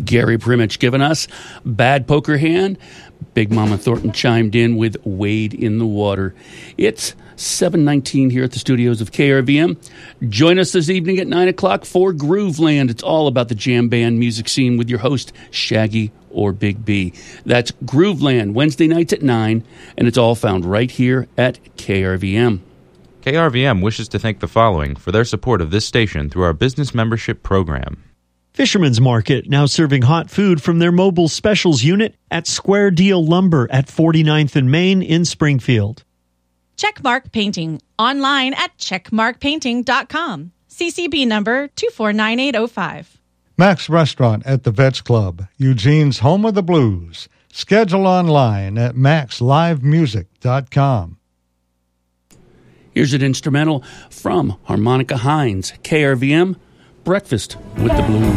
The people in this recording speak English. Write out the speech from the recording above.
Gary Primich giving us Bad Poker Hand. Big Mama Thornton chimed in with Wade in the Water. It's 7:19 here at the studios of KRVM. Join us this evening at 9 o'clock for Grooveland. It's all about the jam band music scene with your host, Shaggy or Big B. That's Grooveland, Wednesday nights at 9, and it's all found right here at KRVM. KRVM wishes to thank the following for their support of this station through our business membership program. Fisherman's Market, now serving hot food from their mobile specials unit at Square Deal Lumber at 49th and Main in Springfield. Checkmark Painting, online at checkmarkpainting.com. CCB number 249805. Mac's Restaurant at the Vets Club, Eugene's home of the blues. Schedule online at maxlivemusic.com. Here's an instrumental from Harmonica Hines, KRVM, Breakfast with the Blues.